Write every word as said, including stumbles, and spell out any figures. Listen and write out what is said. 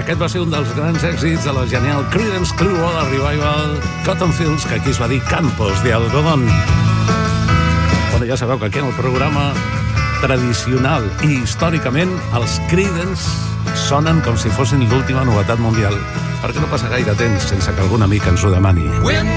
Aquest va ser un dels grans èxits de la genial Creedence Clearwater Revival, Cotton Fields, que aquí es va dir Campos de Algodón. Bueno, ja sabeu que aquí en el programa tradicional i històricament els Creedence sonen com si fossin l'última novetat mundial, perquè no passa gaire temps sense que algun amic ens ho demani.